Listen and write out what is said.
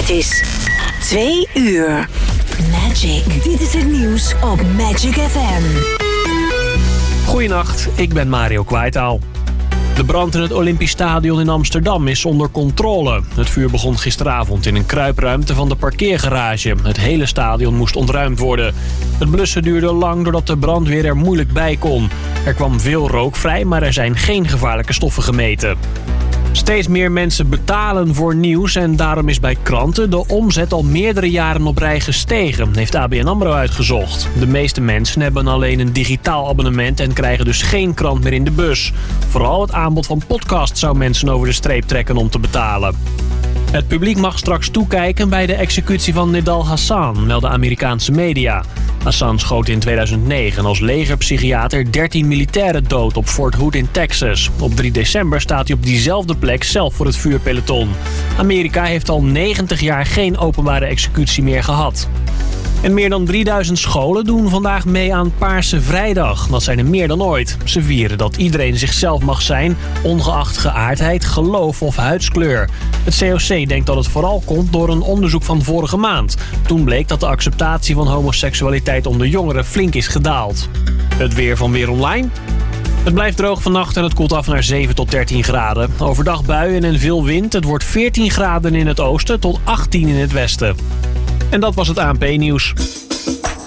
Het is 2 uur. Magic. Dit is het nieuws op Magic FM. Goedenacht, ik ben Mario Kwaitaal. De brand in het Olympisch Stadion in Amsterdam is onder controle. Het vuur begon gisteravond in een kruipruimte van de parkeergarage. Het hele stadion moest ontruimd worden. Het blussen duurde lang doordat de brandweer er moeilijk bij kon. Er kwam veel rook vrij, maar er zijn geen gevaarlijke stoffen gemeten. Steeds meer mensen betalen voor nieuws en daarom is bij kranten de omzet al meerdere jaren op rij gestegen, heeft ABN AMRO uitgezocht. De meeste mensen hebben alleen een digitaal abonnement en krijgen dus geen krant meer in de bus. Vooral het aanbod van podcasts zou mensen over de streep trekken om te betalen. Het publiek mag straks toekijken bij de executie van Nidal Hasan, melden Amerikaanse media. Hasan schoot in 2009 als legerpsychiater 13 militairen dood op Fort Hood in Texas. Op 3 december staat hij op diezelfde plek zelf voor het vuurpeloton. Amerika heeft al 90 jaar geen openbare executie meer gehad. En meer dan 3000 scholen doen vandaag mee aan Paarse Vrijdag. Dat zijn er meer dan ooit. Ze vieren dat iedereen zichzelf mag zijn, ongeacht geaardheid, geloof of huidskleur. Het COC denkt dat het vooral komt door een onderzoek van vorige maand. Toen bleek dat de acceptatie van homoseksualiteit onder jongeren flink is gedaald. Het weer van Weer Online. Het blijft droog vannacht en het koelt af naar 7 tot 13 graden. Overdag buien en veel wind. Het wordt 14 graden in het oosten tot 18 in het westen. En dat was het ANP-nieuws.